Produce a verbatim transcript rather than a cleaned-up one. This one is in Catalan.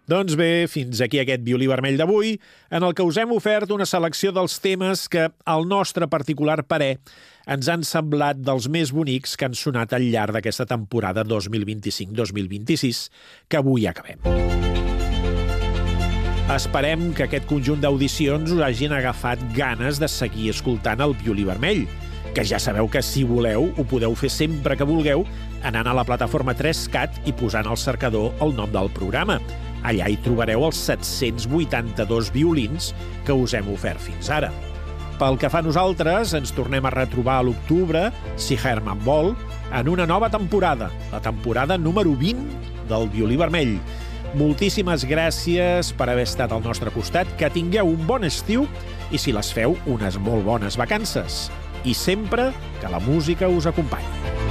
Doncs bé, fins aquí aquest violí vermell d'avui, en el que us hem ofert una selecció dels temes que, al nostre particular parer, ens han semblat dels més bonics que han sonat al llarg d'aquesta temporada dos mil vint-i-cinc dos mil vint-i-sis, que avui acabem. Esperem que aquest conjunt d'audicions us hagin agafat ganes de seguir escoltant el violí vermell, que ja sabeu que, si voleu, ho podeu fer sempre que vulgueu anant a la plataforma tres cat i posant al cercador el nom del programa. Allà hi trobareu els set-cents vuitanta-dos violins que us hem ofert fins ara. Pel que fa a nosaltres, ens tornem a retrobar a l'octubre, si Herman vol, en una nova temporada, la temporada número vint del Violí Vermell. Moltíssimes gràcies per haver estat al nostre costat, que tingueu un bon estiu i, si les feu, unes molt bones vacances. I sempre que la música us acompanyi.